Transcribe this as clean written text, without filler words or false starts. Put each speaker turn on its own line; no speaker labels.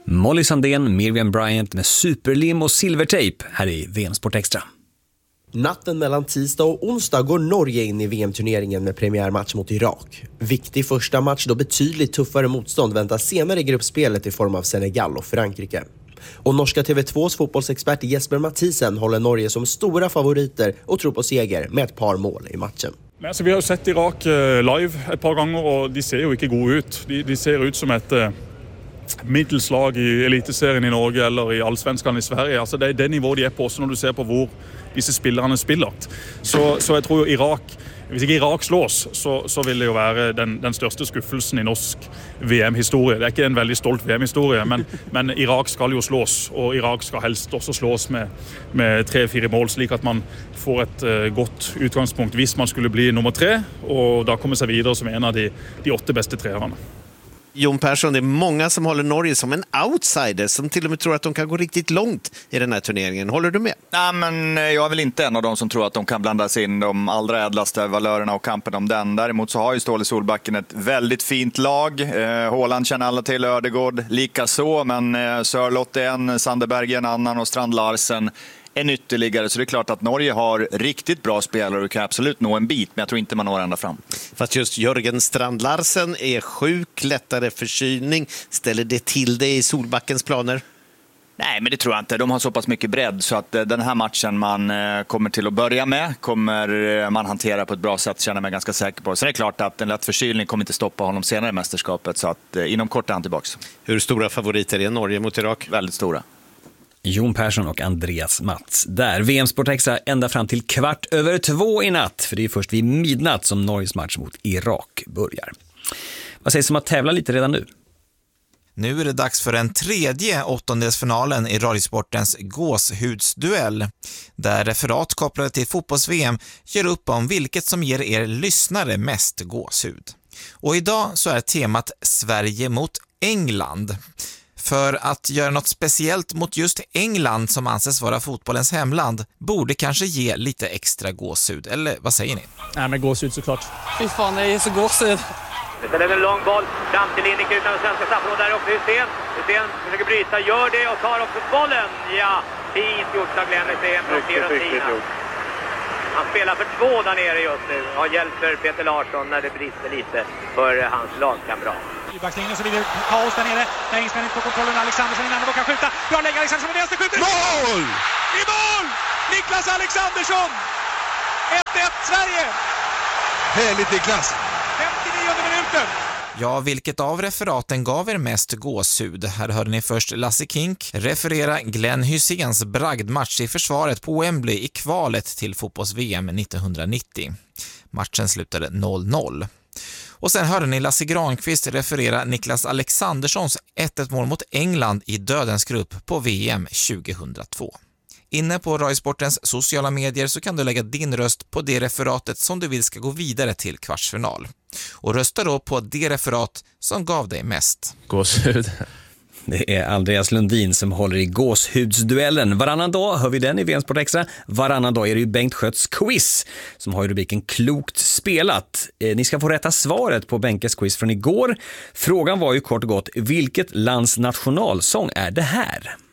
Molly Sandén, Miriam Bryant med superlim och silvertejp här i VM Sport Extra.
Natten mellan tisdag och onsdag går Norge in i VM-turneringen med premiärmatch mot Irak. Viktig första match då betydligt tuffare motstånd väntar senare i gruppspelet i form av Senegal och Frankrike. Och norska TV2s fotbollsexpert Jesper Mathisen håller Norge som stora favoriter och tror på seger med ett par mål i matchen.
Altså, vi har jo sett Irak live et par ganger, og de ser jo ikke gode ut. De ser ut som et middelslag i eliteserien i Norge eller i allsvenskan i Sverige. Altså, det er det nivået de er på også når du ser på hvor disse spillerne spiller. Så jeg tror jo Irak, hvis ikke Irak slås, så vil det jo være den største skuffelsen i norsk VM-historie. Det er ikke en veldig stolt VM-historie, men Irak skal jo slås, og Irak skal helst også slås med 3-4 mål, slik at man får et godt utgangspunkt hvis man skulle bli nummer 3, og da komme seg videre som en av de 8 beste treerne.
Jon Persson, det är många som håller Norge som en outsider, som till och med tror att de kan gå riktigt långt i den här turneringen. Håller du med?
Nej, men jag är väl inte en av dem som tror att de kan blanda sig in de allra ädlaste valörerna och kampen om den. Däremot så har ju Ståle Solbacken ett väldigt fint lag. Haaland känner alla till, Ödegård lika så, men Sörloth är en, Sandeberg en annan och Strand Larsen en ytterligare, så det är klart att Norge har riktigt bra spelare och kan absolut nå en bit, men jag tror inte man når ända fram.
Fast just Jörgen Strand Larsen är sjuk, lättare förkylning. Ställer det till det i Solbackens planer?
Nej, men det tror jag inte. De har så pass mycket bredd så att den här matchen man kommer till att börja med kommer man hantera på ett bra sätt, känner mig ganska säker på. Sen är det klart att en lätt förkylning kommer inte stoppa honom senare i mästerskapet, så att inom kort är han tillbaks.
Hur stora favoriter är Norge mot Irak?
Väldigt stora.
Jon Persson och Andreas Mats. Där VM Sport Extra ända fram till 1:15 i natt. För det är först vid midnatt som Norges match mot Irak börjar. Vad sägs om att tävla lite redan nu?
Nu är det dags för den tredje åttondelsfinalen i Radiosportens gåshudsduell. Där referat kopplade till fotbolls-VM gör upp om vilket som ger er lyssnare mest gåshud. Och idag så är temat Sverige mot England. För att göra något speciellt mot just England, som anses vara fotbollens hemland, borde kanske ge lite extra gåshud. Eller vad säger ni?
Nej, men gåshud såklart.
Fy fan, det är så gåshud.
Det är en lång boll fram till Linnik utan den svenska straffområdet där också. Hussein försöker bryta, gör det och tar också bollen. Ja, fint gjort av Glenn Hussein från Fiorentina. Han spelar för 2 där nere just nu och hjälper Peter Larsson när det brister lite för hans lagkamrat.
I backlinjen så blir det kaos där nere. När Engelsman inte får kontrollen. Alexandersson innan och kan skjuta. Bra lägg, Alexandersson med vänster skjuter.
Mål!
I mål! Niklas Alexandersson! 1-1 Sverige!
Härligt, Niklas!
59:e minuten!
Ja, vilket av referaten gav er mest gåshud? Här hörde ni först Lasse Kink referera Glenn Husseins bragdmatch i försvaret på Wembley i kvalet till fotbolls-VM 1990. Matchen slutade 0-0. Och sen hörde ni Lasse Granqvist referera Niklas Alexanderssons 1-1 mål mot England i dödens grupp på VM 2002. Inne på Radiosportens sociala medier så kan du lägga din röst på det referatet som du vill ska gå vidare till kvartsfinal. Och rösta då på det referat som gav dig mest
gåshud. Det är Andreas Lundin som håller i gåshudsduellen. Varannan dag hör vi den i VM Sport Extra. Varannan dag är det ju Bengt Skötts quiz som har ju rubriken Klokt spelat. Ni ska få rätta svaret på Benkes quiz från igår. Frågan var ju kort och gott, vilket lands nationalsång är det här?